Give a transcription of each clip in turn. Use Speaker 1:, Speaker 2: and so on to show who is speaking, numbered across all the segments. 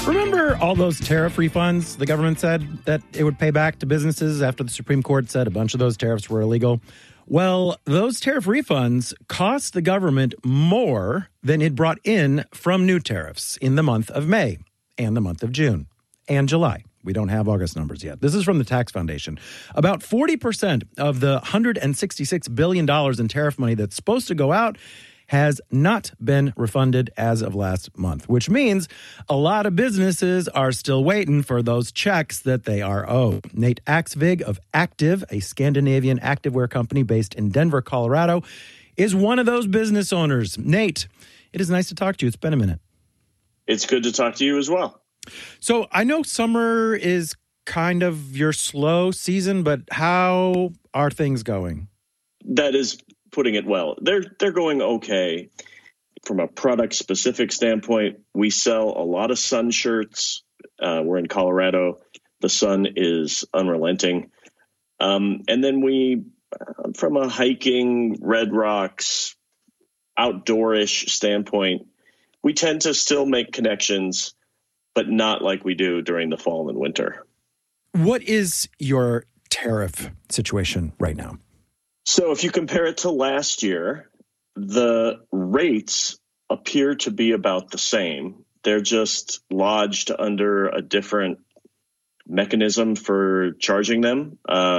Speaker 1: Remember all those tariff refunds the government said that it would pay back to businesses after the Supreme Court said a bunch of those tariffs were illegal? Well, those tariff refunds cost the government more than it brought in from new tariffs in the month of May and the month of June and July. We don't have August numbers yet. This is from the Tax Foundation. About 40% of the $166 billion in tariff money that's supposed to go out has not been refunded as of last month, which means a lot of businesses are still waiting for those checks that they are owed. Nate Axvig of Active, a Scandinavian activewear company based in Denver, Colorado, is one of those business owners. Nate, it is nice to talk to you. It's been a minute.
Speaker 2: It's good to talk to you as well.
Speaker 1: So I know summer is kind of your slow season, but how are things going?
Speaker 2: That is putting it well. They're going okay. From a product-specific standpoint, we sell a lot of sun shirts. We're in Colorado. The sun is unrelenting. And then we, from a hiking, Red Rocks, outdoorish standpoint, we tend to still make connections, but not like we do during the fall and winter.
Speaker 1: What is your tariff situation right now?
Speaker 2: So if you compare it to last year, the rates appear to be about the same. They're just lodged under a different mechanism for charging them.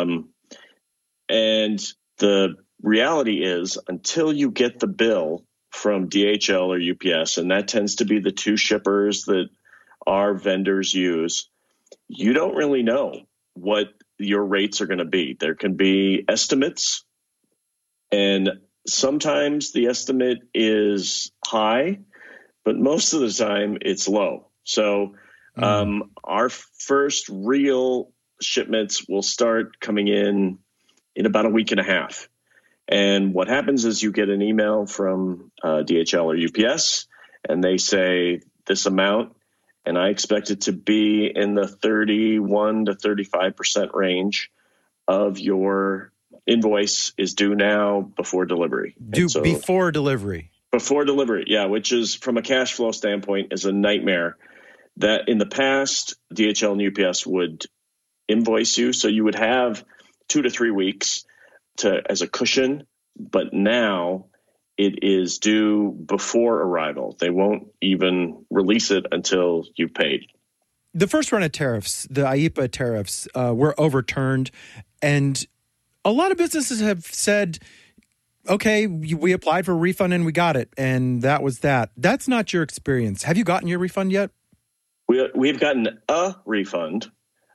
Speaker 2: And the reality is, until you get the bill from DHL or UPS, and that tends to be the two shippers that our vendors use, you don't really know what your rates are going to be. There can be estimates, and sometimes the estimate is high, but most of the time it's low. So our first real shipments will start coming in about a week and a half. And what happens is you get an email from DHL or UPS, and they say this amount, and I expect it to be in the 31 to 35% range of your invoice is due now before delivery.
Speaker 1: Before delivery?
Speaker 2: Before delivery, yeah, which is, from a cash flow standpoint, is a nightmare. That in the past, DHL and UPS would invoice you, so you would have 2 to 3 weeks as a cushion, but now it is due before arrival. They won't even release it until you've paid.
Speaker 1: The first round of tariffs, the IEEPA tariffs, were overturned, and a lot of businesses have said, okay, we applied for a refund and we got it, and that was that. That's not your experience. Have you gotten your refund yet?
Speaker 2: We've gotten a refund.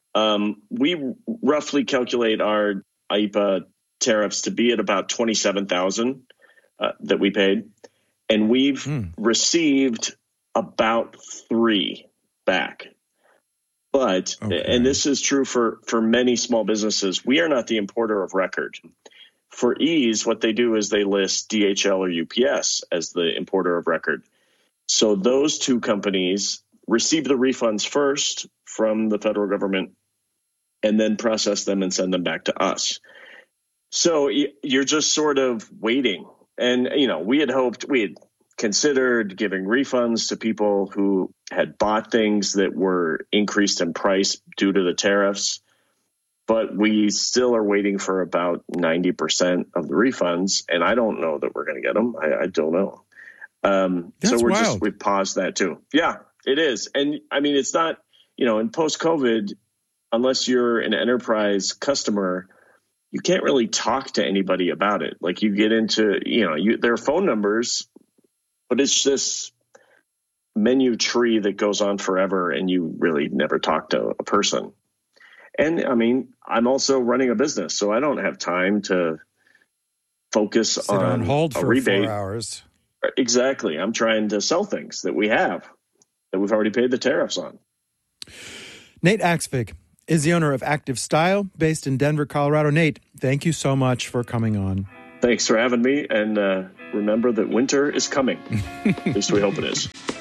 Speaker 2: We roughly calculate our IEEPA tariffs to be at about $27,000 that we paid, and we've received about 3 back. But, and this is true for many small businesses, we are not the importer of record. For ease, what they do is they list DHL or UPS as the importer of record. So those two companies receive the refunds first from the federal government and then process them and send them back to us. So you're just sort of waiting. And, we had considered giving refunds to people who had bought things that were increased in price due to the tariffs, but we still are waiting for about 90% of the refunds, and I don't know that we're going to get them. I don't know. So we paused that too. Yeah, it is. And I mean, it's not, in post-COVID, unless you're an enterprise customer, you can't really talk to anybody about it. Like, you get into, there are phone numbers, but it's this menu tree that goes on forever, and you really never talk to a person. And I mean, I'm also running a business, so I don't have time to focus on
Speaker 1: hold
Speaker 2: a
Speaker 1: for
Speaker 2: rebate.
Speaker 1: 4 hours.
Speaker 2: Exactly. I'm trying to sell things that we've already paid the tariffs on.
Speaker 1: Nate Axvig is the owner of Active Style, based in Denver, Colorado. Nate, thank you so much for coming on.
Speaker 2: Thanks for having me, and remember that winter is coming. At least we hope it is.